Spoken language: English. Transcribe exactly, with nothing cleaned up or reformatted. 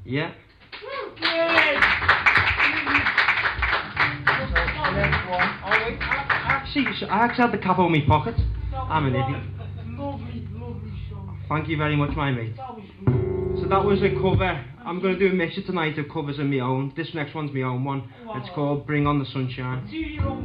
Yeah. Yes. Oh wait, I actually, I actually had the cap on my pocket. I'm an idiot. Lovely, lovely song. Thank you very much, my mate. That was good. So that was a cover. I'm going to do a mixture tonight of covers of my own. This next one's my own one. Wow. It's called Bring On The Sunshine. Do your own